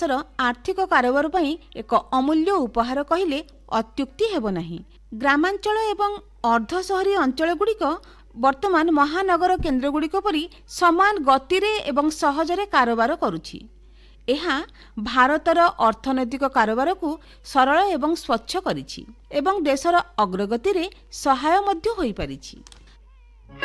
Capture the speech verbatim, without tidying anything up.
देशर आर्थिक कारोबार पई एक अमूल्य उपहार कहिले अत्युक्ति हेब नाही। ग्रामांचल एवं अर्धशहरी अंचलगुड़िक वर्तमान महानगर केन्द्रगुड़िक परि समान गतिरे एवं सहजरे कारोबार करुछि। ଏହା ଭାରତର ଅର୍ଥନୈତିକ କାରବାରକୁ ସରଳ ଏବଂ ସ୍ୱଚ୍ଛ କରିଛି ଏବଂ ଦେଶର ଅଗ୍ରଗତିରେ ସହାୟ ମଧ୍ୟ ହୋଇପାରିଛି।